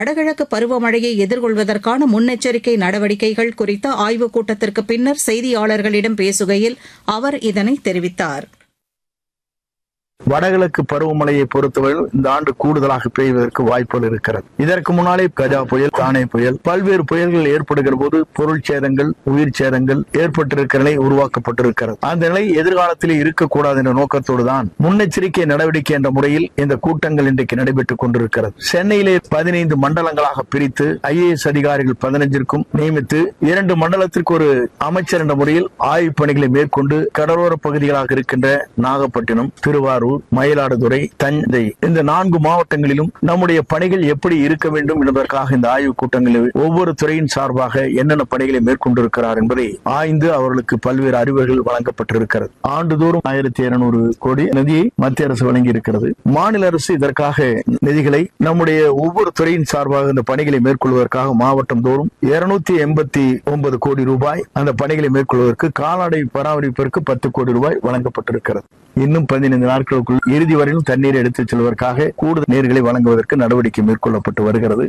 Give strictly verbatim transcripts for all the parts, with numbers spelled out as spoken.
வடகிழக்கு பருவமழையை எதிர்கொள்வதற்கான முன்னெச்சரிக்கை நடவடிக்கைகள் குறித்த ஆய்வுக் கூட்டத்திற்கு பின்னர் செய்தியாளர்களிடம் பேசுகையில் அவர் இதனை தெரிவித்தார். வடகிழக்கு பருவமழையை பொறுத்தவரையில் இந்த ஆண்டு கூடுதலாக பெய்வதற்கு வாய்ப்புகள் இருக்கிறது. இதற்கு முன்னாலே கஜா புயல், தானே புயல், பல்வேறு புயல்கள் ஏற்படுகிற போது பொருள் சேதங்கள், உயிர் சேதங்கள் ஏற்பட்டிருக்கிற நிலை உருவாக்கப்பட்டிருக்கிறது. அந்த நிலை எதிர்காலத்திலே இருக்கக்கூடாது என்ற நோக்கத்தோடு தான் முன்னெச்சரிக்கை நடவடிக்கை என்ற முறையில் இந்த கூட்டங்கள் இன்றைக்கு நடைபெற்றுக் கொண்டிருக்கிறது. சென்னையிலே பதினைந்து மண்டலங்களாக பிரித்து ஐ ஏ எஸ் அதிகாரிகள் பதினைஞ்சிற்கும் நியமித்து இரண்டு மண்டலத்திற்கு ஒரு அமைச்சர் என்ற முறையில் ஆய்வுப் பணிகளை மேற்கொண்டு கடலோர பகுதிகளாக இருக்கின்ற நாகப்பட்டினம், திருவாரூர், மயிலாடுதுறை, தஞ்சை இந்த நான்கு மாவட்டங்களிலும் நம்முடைய பணிகள் எப்படி இருக்க வேண்டும் என்பதற்காக இந்த ஆய்வுக் கூட்டங்களில் ஒவ்வொரு துறையின் சார்பாக என்னென்ன பணிகளை மேற்கொண்டிருக்கிறார் என்பதை ஆய்ந்து அவர்களுக்கு பல்வேறு அறிவுரைகள் வழங்கப்பட்டிருக்கிறது. ஆண்டுதோறும் ஆயிரத்தி இருநூறு கோடி நிதியை மத்திய அரசு வழங்கி இருக்கிறது. மாநில அரசு இதற்காக நிதிகளை நம்முடைய ஒவ்வொரு துறையின் சார்பாக இந்த பணிகளை மேற்கொள்வதற்காக மாவட்டம் தோறும் இருநூத்தி எண்பத்தி ஒன்பது கோடி ரூபாய் அந்த பணிகளை மேற்கொள்வதற்கு, கால்நடை பராமரிப்பிற்கு பத்து கோடி ரூபாய் வழங்கப்பட்டிருக்கிறது. இன்னும் பதினைந்து நாட்களுக்குள் இறுதி வரையிலும் தண்ணீரை எடுத்துச் செல்வதற்காக கூடுதல் நீர்களை வழங்குவதற்கு நடவடிக்கை மேற்கொள்ளப்பட்டு வருகிறது.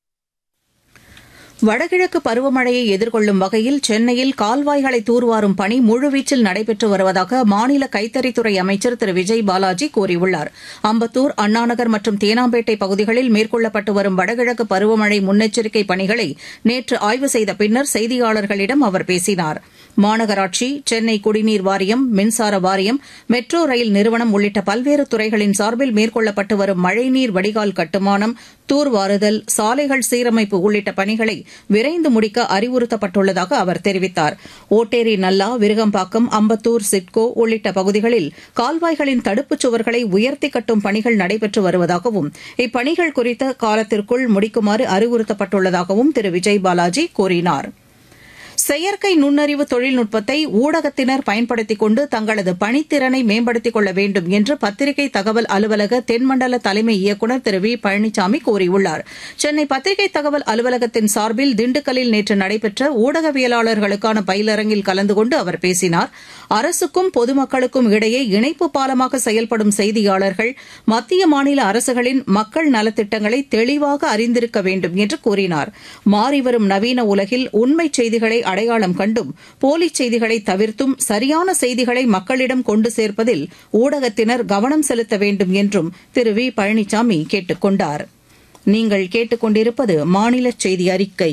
வடகிழக்கு பருவமழையை எதிர்கொள்ளும் வகையில் சென்னையில் கால்வாய்களை தூர்வாரும் பணி முழுவீச்சில் நடைபெற்று வருவதாக மாநில கைத்தறித்துறை அமைச்சர் திரு விஜய் பாலாஜி கூறியுள்ளார். அம்பத்தூர், அண்ணாநகர் மற்றும் தேனாம்பேட்டை பகுதிகளில் மேற்கொள்ளப்பட்டு வரும் வடகிழக்கு பருவமழை முன்னெச்சரிக்கை பணிகளை நேற்று ஆய்வு செய்த பின்னர் செய்தியாளர்களிடம் அவர் பேசினார். மாநகராட்சி, சென்னை குடிநீர் வாரியம், மின்சார வாரியம், மெட்ரோ ரயில் நிறுவனம் உள்ளிட்ட பல்வேறு துறைகளின் சார்பில் மேற்கொள்ளப்பட்டு வரும் மழைநீர் வடிகால் கட்டுமானம், தூர்வாறுதல், சாலைகள் சீரமைப்பு உள்ளிட்ட பணிகளை விரைந்து முடிக்க அறிவுறுத்தப்பட்டுள்ளதாக அவர் தெரிவித்தார். ஓட்டேரி நல்லா, விருகம்பாக்கம், அம்பத்தூர், சிட்கோ உள்ளிட்ட பகுதிகளில் கால்வாய்களின் தடுப்புச் சுவர்களை உயர்த்தி கட்டும் பணிகள் நடைபெற்று வருவதாகவும் இப்பணிகள் குறித்த காலத்திற்குள் முடிக்குமாறு அறிவுறுத்தப்பட்டுள்ளதாகவும் திரு விஜய் பாலாஜி கூறினார். செயற்கை நுண்ணறிவு தொழில்நுட்பத்தை ஊடகத்தினர் பயன்படுத்திக் கொண்டு தங்களது பணித்திறனை மேம்படுத்திக் கொள்ள வேண்டும் என்று பத்திரிகை தகவல் அலுவலக தென்மண்டல தலைமை இயக்குநர் திரு வி பழனிசாமி கூறியுள்ளார். சென்னை பத்திரிகை தகவல் அலுவலகத்தின் சார்பில் திண்டுக்கல்லில் நேற்று நடைபெற்ற ஊடகவியலாளர்களுக்கான பயிலரங்கில் கலந்து கொண்டு அவர் பேசினார். அரசுக்கும் பொதுமக்களுக்கும் இடையே இணைப்பு பாலமாக செயல்படும் செய்தியாளர்கள் மத்திய மாநில அரசுகளின் மக்கள் நலத்திட்டங்களை தெளிவாக அறிந்திருக்க வேண்டும் என்று கூறினார். மாறிவரும் நவீன உலகில் உண்மைச் செய்திகளை அடையாளம் கண்டும் போலிச் செய்திகளை தவிர்த்தும் சரியான செய்திகளை மக்களிடம் கொண்டு சேர்ப்பதில் ஊடகத்தினர் கவனம் செலுத்த வேண்டும் என்றும் திரு வி பழனிசாமி கேட்டுக் கொண்டார். நீங்கள் கேட்டுக் கொண்டிருப்பது மாநில செய்தி அறிக்கை.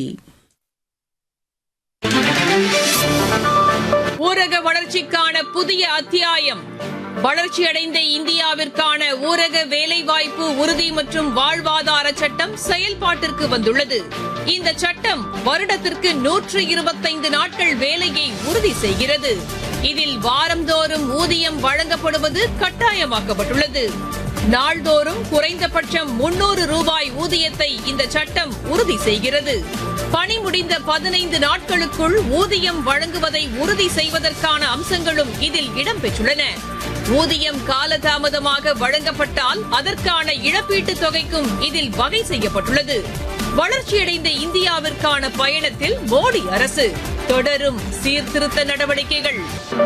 ஊரக வளர்ச்சிக்கான புதிய அத்தியாயம். வளர்ச்சியடைந்த இந்தியாவிற்கான ஊரக வேலைவாய்ப்பு உறுதி மற்றும் வாழ்வாதார சட்டம் செயல்பாட்டிற்கு வந்துள்ளது. இந்த சட்டம் வருடத்திற்கு நூற்று இருபத்தைந்து நாட்கள் வேலையை உறுதி செய்கிறது. இதில் வாரந்தோறும் ஊதியம் வழங்கப்படுவது கட்டாயமாக்கப்பட்டுள்ளது. நாள்தோறும் குறைந்தபட்சம் முன்னூறு ரூபாய் ஊதியத்தை இந்த சட்டம் உறுதி செய்கிறது. பணி முடிந்த பதினைந்து நாட்களுக்குள் ஊதியம் வழங்குவதை உறுதி செய்வதற்கான அம்சங்களும் இதில் இடம்பெற்றுள்ளன. ஊதியம் காலதாமதமாக வழங்கப்பட்டால் அதற்கான இழப்பீட்டுத் தொகைக்கும் இதில் வகை செய்யப்பட்டுள்ளது. வளர்ச்சியடைந்த இந்தியாவிற்கான பயணத்தில் மோடி அரசு தொடரும் சீர்திருத்த நடவடிக்கைகள்.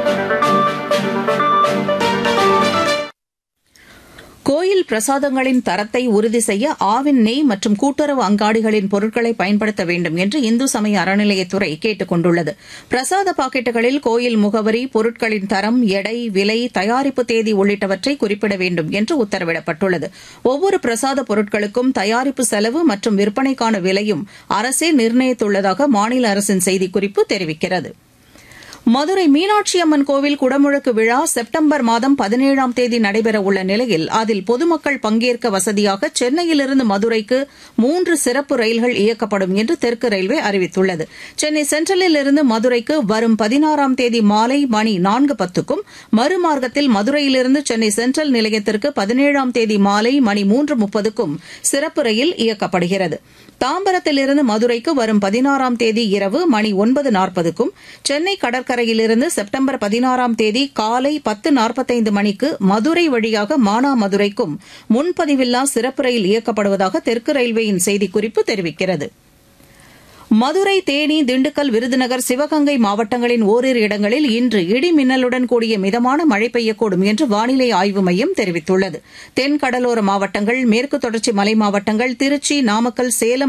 கோயில் பிரசாதங்களின் தரத்தை உறுதி செய்ய ஆவின் நெய் மற்றும் கூட்டுறவு அங்காடிகளின் பொருட்களை பயன்படுத்த வேண்டும் என்று இந்து சமய அறநிலையத்துறை கேட்டுக் கொண்டுள்ளது. பிரசாத பாக்கெட்டுகளில் கோயில் முகவரி, பொருட்களின் தரம், எடை, விலை, தயாரிப்பு தேதி உள்ளிட்டவற்றை குறிப்பிட வேண்டும் என்று உத்தரவிடப்பட்டுள்ளது. ஒவ்வொரு பிரசாத பொருட்களுக்கும் தயாரிப்பு செலவு மற்றும் விற்பனைக்கான விலையும் அரசே நிர்ணயித்துள்ளதாக மாநில அரசின் செய்திக்குறிப்பு தெரிவிக்கிறது. மதுரை மீனாட்சி அம்மன் கோவில் குடமுழுக்கு விழா செப்டம்பர் மாதம் பதினேழாம் தேதி நடைபெறவுள்ள நிலையில் அதில் பொதுமக்கள் பங்கேற்க வசதியாக சென்னையிலிருந்து மதுரைக்கு மூன்று சிறப்பு ரயில்கள் இயக்கப்படும் என்று தெற்கு ரயில்வே அறிவித்துள்ளது. சென்னை சென்ட்ரலில் இருந்து மதுரைக்கு வரும் பதினாறாம் தேதி மாலை மணி நான்கு பத்துக்கும், மறுமார்க்கத்தில் மதுரையிலிருந்து சென்னை சென்ட்ரல் நிலையத்திற்கு பதினேழாம் தேதி மாலை மணி மூன்று முப்பதுக்கும் சிறப்பு ரயில் இயக்கப்படுகிறது. தாம்பரத்திலிருந்து மதுரைக்கு வரும் பதினாறாம் தேதி இரவு மணி ஒன்பது நாற்பதுக்கும், சென்னை கடற்கரையிலிருந்து செப்டம்பர் பதினாறாம் தேதி காலை பத்து நாற்பத்தைந்து மணிக்கு மதுரை வழியாக மானாமதுரைக்கும் முன்பதிவில்லா சிறப்பு ரயில் இயக்கப்படுவதாக தெற்கு ரயில்வேயின் செய்திக்குறிப்பு தெரிவிக்கிறது. மதுரை, தேனி, திண்டுக்கல், விருதுநகர், சிவகங்கை மாவட்டங்களின் ஓரிரு இடங்களில் இன்று இடி மின்னலுடன் கூடிய மிதமான மழை பெய்யக்கூடும் என்று வானிலை ஆய்வு மையம் தெரிவித்துள்ளது. தென் கடலோர மாவட்டங்கள், மேற்கு தொடர்ச்சி மலை மாவட்டங்கள், திருச்சி, நாமக்கல், சேலம்